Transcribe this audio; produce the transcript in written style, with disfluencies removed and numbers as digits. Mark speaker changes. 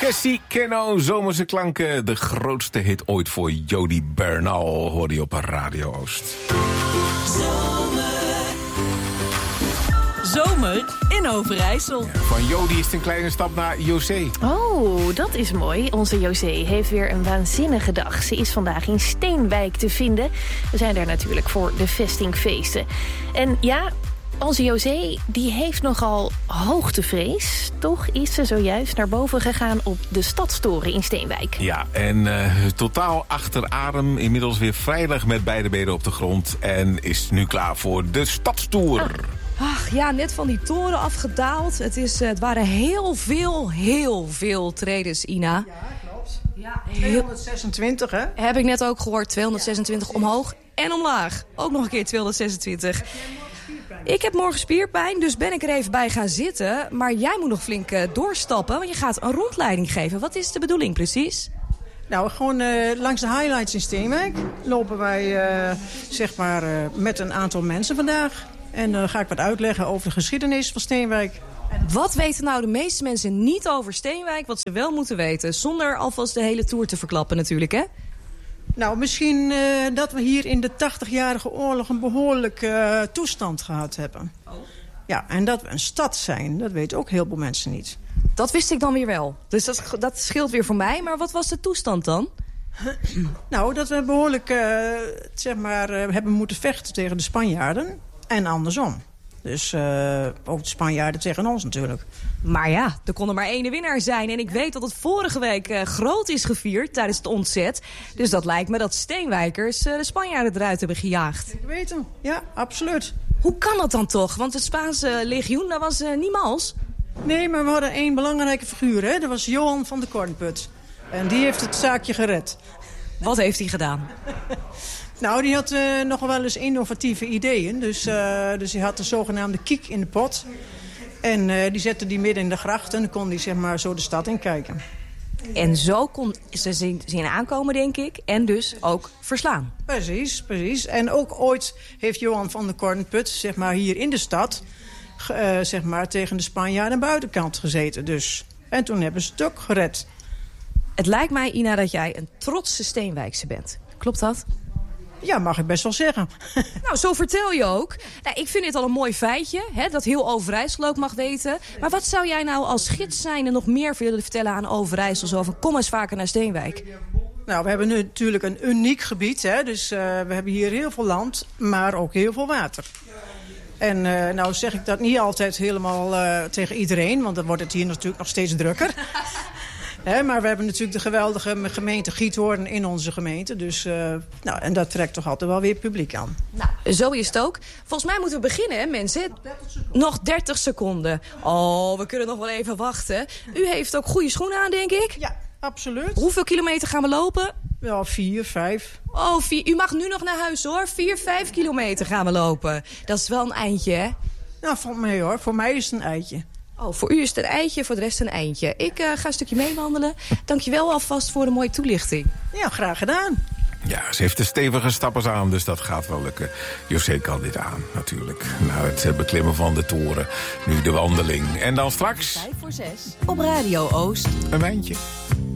Speaker 1: Cassie Keno, zomerse klanken. De grootste hit ooit voor Jody Bernal, hoorde je op Radio Oost.
Speaker 2: Zomer in Overijssel.
Speaker 1: Ja, van Jody is het een kleine stap naar José.
Speaker 3: Oh, dat is mooi. Onze José heeft weer een waanzinnige dag. Ze is vandaag in Steenwijk te vinden. We zijn daar natuurlijk voor de vestingfeesten. En ja, onze José die heeft nogal hoogtevrees. Toch is ze zojuist naar boven gegaan op de Stadstoren in Steenwijk.
Speaker 1: Ja, en totaal achter adem. Inmiddels weer veilig met beide benen op de grond. En is nu klaar voor de Stadstoer.
Speaker 4: Ach ja, net van die toren afgedaald. Het waren heel veel tredes, Ina.
Speaker 5: Ja, klopt. Ja, 226, hè?
Speaker 4: Heb ik net ook gehoord. 226 omhoog en omlaag. Ook nog een keer 226. Ik heb morgen spierpijn, dus ben ik er even bij gaan zitten. Maar jij moet nog flink doorstappen, want je gaat een rondleiding geven. Wat is de bedoeling precies?
Speaker 5: Nou, gewoon langs de highlights in Steenwijk lopen wij met een aantal mensen vandaag. En dan ga ik wat uitleggen over de geschiedenis van Steenwijk.
Speaker 4: Wat weten nou de meeste mensen niet over Steenwijk, wat ze wel moeten weten? Zonder alvast de hele tour te verklappen natuurlijk, hè?
Speaker 5: Nou, misschien dat we hier in de 80-jarige oorlog een behoorlijke toestand gehad hebben. Oh. Ja, en dat we een stad zijn, dat weten ook heel veel mensen niet.
Speaker 4: Dat wist ik dan weer wel. Dus dat scheelt weer voor mij. Maar wat was de toestand dan?
Speaker 5: Nou, dat we behoorlijk hebben moeten vechten tegen de Spanjaarden. En andersom. Dus ook de Spanjaarden tegen ons natuurlijk.
Speaker 4: Maar ja, er kon er maar één winnaar zijn. En ik weet dat het vorige week groot is gevierd tijdens het ontzet. Dus dat lijkt me dat Steenwijkers de Spanjaarden eruit hebben gejaagd.
Speaker 5: Ik weet hem, ja, absoluut.
Speaker 4: Hoe kan dat dan toch? Want het Spaanse legioen, dat was niemals.
Speaker 5: Nee, maar we hadden één belangrijke figuur, hè? Dat was Johan van de Kornput. En die heeft het zaakje gered.
Speaker 4: Wat heeft hij gedaan?
Speaker 5: Nou, die had nog wel eens innovatieve ideeën. Dus hij had de zogenaamde kiek in de pot. En die zette die midden in de gracht. En dan kon hij zo de stad in kijken.
Speaker 4: En zo kon ze zien aankomen, denk ik. En dus ook verslaan.
Speaker 5: Precies. En ook ooit heeft Johan van de Kornput, hier in de stad, tegen de Spanjaarden aan de buitenkant gezeten. Dus. En toen hebben ze het ook gered.
Speaker 4: Het lijkt mij, Ina, dat jij een trotse Steenwijkse bent. Klopt dat?
Speaker 5: Ja, mag ik best wel zeggen.
Speaker 4: Nou, zo vertel je ook. Nou, ik vind dit al een mooi feitje, hè, dat heel Overijssel ook mag weten. Maar wat zou jij nou als gids zijnde nog meer willen vertellen aan Overijssel? Zo van, kom eens vaker naar Steenwijk.
Speaker 5: Nou, we hebben nu natuurlijk een uniek gebied. Hè, dus we hebben hier heel veel land, maar ook heel veel water. En nou zeg ik dat niet altijd helemaal tegen iedereen, want dan wordt het hier natuurlijk nog steeds drukker. Maar we hebben natuurlijk de geweldige gemeente Giethoorn in onze gemeente. Dus, en dat trekt toch altijd wel weer publiek aan.
Speaker 4: Nou, zo is het ook. Volgens mij moeten we beginnen, hè, mensen? Nog 30 seconden. Oh, we kunnen nog wel even wachten. U heeft ook goede schoenen aan, denk ik?
Speaker 5: Ja, absoluut.
Speaker 4: Hoeveel kilometer gaan we lopen?
Speaker 5: Ja, 4, 5.
Speaker 4: Oh, 4. U mag nu nog naar huis, hoor. 4, 5 kilometer gaan we lopen. Dat is wel een eindje, hè?
Speaker 5: Nou, valt mee, hoor. Voor mij is het een eitje.
Speaker 4: Oh, voor u is het een eitje, voor de rest een eindje. Ik ga een stukje meewandelen. Dankjewel alvast voor de mooie toelichting.
Speaker 5: Ja, graag gedaan.
Speaker 1: Ja, ze heeft de stevige stappers aan, dus dat gaat wel lukken. José kan dit aan, natuurlijk. Nou, het beklimmen van de toren. Nu de wandeling. En dan straks...
Speaker 2: 5 voor 6 op Radio Oost.
Speaker 1: Een wijntje.